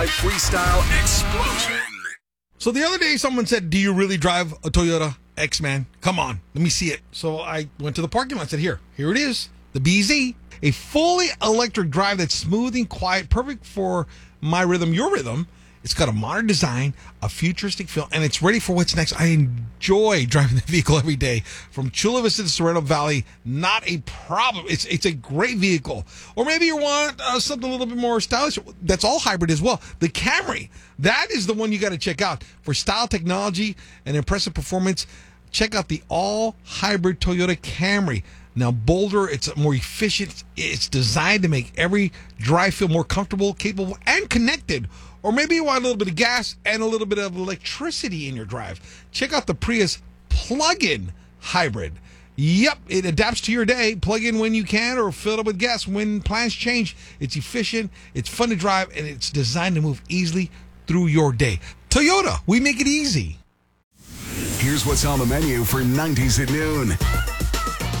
Freestyle explosion. So the other day, someone said, "Do you really drive a Toyota X-Man? Come on, let me see it." So I went to the parking lot and said, Here it is, the BZ, a fully electric drive that's smooth and quiet, perfect for my rhythm, your rhythm. It's got a modern design, a futuristic feel, and it's ready for what's next. I enjoy driving the vehicle every day. From Chula Vista to Sorrento Valley, not a problem. It's a great vehicle. Or maybe you want something a little bit more stylish. That's all hybrid as well. The Camry, that is the one you got to check out. For style, technology, and impressive performance, check out the all-hybrid Toyota Camry. Now, bolder, it's more efficient. It's designed to make every drive feel more comfortable, capable, and connected. Or maybe you want a little bit of gas and a little bit of electricity in your drive. Check out the Prius plug-in hybrid. Yep, it adapts to your day. Plug in when you can or fill it up with gas when plans change. It's efficient, it's fun to drive, and it's designed to move easily through your day. Toyota, we make it easy. Here's what's on the menu for 90s at noon.